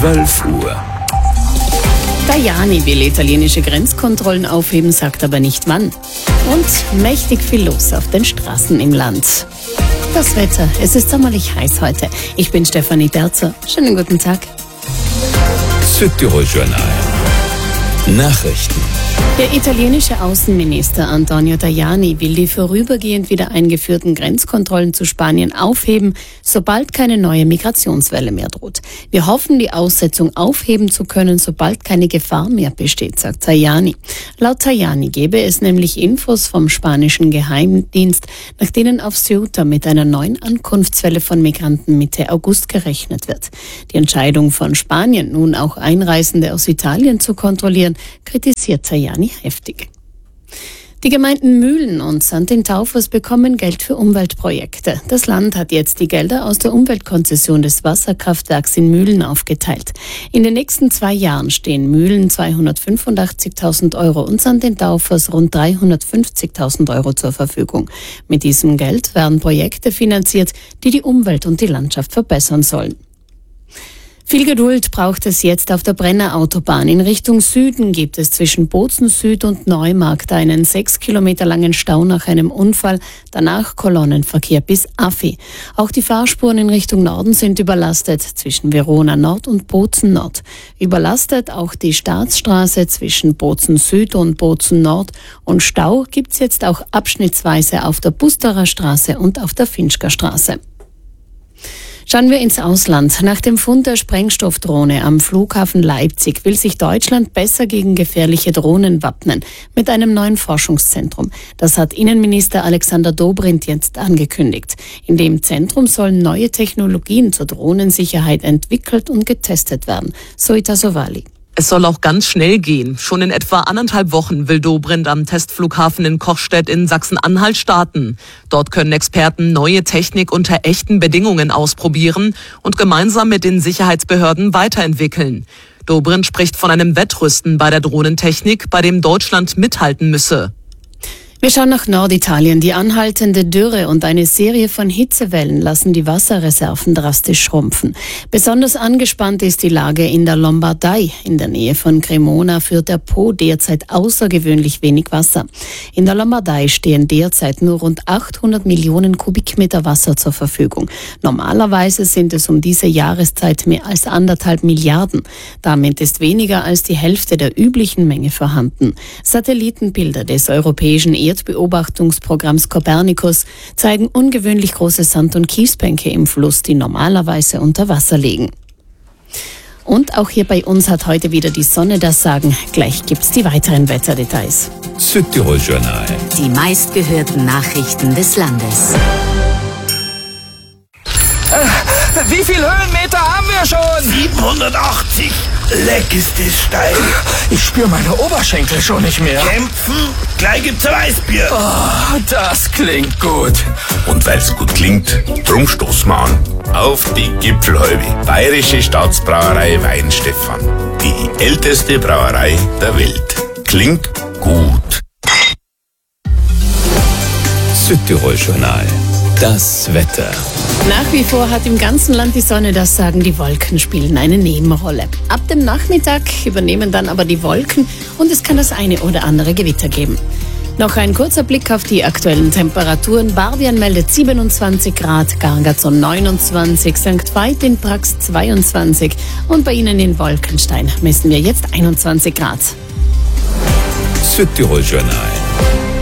12 Uhr. Tajani will italienische Grenzkontrollen aufheben, sagt aber nicht wann. Und mächtig viel los auf den Straßen im Land. Das Wetter, es ist sommerlich heiß heute. Ich bin Stefanie Berzer. Schönen guten Tag. Südtirol Journal. Nachrichten. Der italienische Außenminister Antonio Tajani will die vorübergehend wieder eingeführten Grenzkontrollen zu Spanien aufheben, sobald keine neue Migrationswelle mehr droht. Wir hoffen, die Aussetzung aufheben zu können, sobald keine Gefahr mehr besteht, sagt Tajani. Laut Tajani gäbe es nämlich Infos vom spanischen Geheimdienst, nach denen auf Ceuta mit einer neuen Ankunftswelle von Migranten Mitte August gerechnet wird. Die Entscheidung von Spanien, nun auch Einreisende aus Italien zu kontrollieren, kritisiert Tajani heftig. Die Gemeinden Mühlen und St. Taufers bekommen Geld für Umweltprojekte. Das Land hat jetzt die Gelder aus der Umweltkonzession des Wasserkraftwerks in Mühlen aufgeteilt. In den nächsten 2 Jahren stehen Mühlen 285.000 Euro und St. Taufers rund 350.000 Euro zur Verfügung. Mit diesem Geld werden Projekte finanziert, die die Umwelt und die Landschaft verbessern sollen. Viel Geduld braucht es jetzt auf der Brennerautobahn. In Richtung Süden gibt es zwischen Bozen Süd und Neumarkt einen 6 Kilometer langen Stau nach einem Unfall, danach Kolonnenverkehr bis Affi. Auch die Fahrspuren in Richtung Norden sind überlastet, zwischen Verona Nord und Bozen Nord. Überlastet auch die Staatsstraße zwischen Bozen Süd und Bozen Nord. Und Stau gibt's jetzt auch abschnittsweise auf der Busterer Straße und auf der Finchker Straße. Schauen wir ins Ausland. Nach dem Fund der Sprengstoffdrohne am Flughafen Leipzig will sich Deutschland besser gegen gefährliche Drohnen wappnen, mit einem neuen Forschungszentrum. Das hat Innenminister Alexander Dobrindt jetzt angekündigt. In dem Zentrum sollen neue Technologien zur Drohnensicherheit entwickelt und getestet werden. Soita Sovali. Es soll auch ganz schnell gehen. Schon in etwa 1,5 Wochen will Dobrindt am Testflughafen in Kochstedt in Sachsen-Anhalt starten. Dort können Experten neue Technik unter echten Bedingungen ausprobieren und gemeinsam mit den Sicherheitsbehörden weiterentwickeln. Dobrindt spricht von einem Wettrüsten bei der Drohnentechnik, bei dem Deutschland mithalten müsse. Wir schauen nach Norditalien. Die anhaltende Dürre und eine Serie von Hitzewellen lassen die Wasserreserven drastisch schrumpfen. Besonders angespannt ist die Lage in der Lombardei. In der Nähe von Cremona führt der Po derzeit außergewöhnlich wenig Wasser. In der Lombardei stehen derzeit nur rund 800 Millionen Kubikmeter Wasser zur Verfügung. Normalerweise sind es um diese Jahreszeit mehr als 1,5 Milliarden. Damit ist weniger als die Hälfte der üblichen Menge vorhanden. Satellitenbilder des europäischen Erdbeobachtungsprogramms Copernicus zeigen ungewöhnlich große Sand- und Kiesbänke im Fluss, die normalerweise unter Wasser liegen. Und auch hier bei uns hat heute wieder die Sonne das Sagen. Gleich gibt's die weiteren Wetterdetails. Südtirol Journal. Die meistgehörten Nachrichten des Landes. Wie viel Höhenmeter haben wir schon? 780. Leck ist es steil. Ich spüre meine Oberschenkel schon nicht mehr. Kämpfen? Gleich gibt's ein Weißbier. Oh, das klingt gut. Und weil's gut klingt, drum stoßen wir an. Auf die Gipfelhalbe. Bayerische Staatsbrauerei Weinstefan. Die älteste Brauerei der Welt. Klingt gut. Südtirol Journal. Das Wetter. Nach wie vor hat im ganzen Land die Sonne das Sagen, die Wolken spielen eine Nebenrolle. Ab dem Nachmittag übernehmen dann aber die Wolken und es kann das eine oder andere Gewitter geben. Noch ein kurzer Blick auf die aktuellen Temperaturen. Barbian meldet 27 Grad, Gargazon 29, St. Veit in Prax 22 und bei Ihnen in Wolkenstein messen wir jetzt 21 Grad. Südtirol Journal.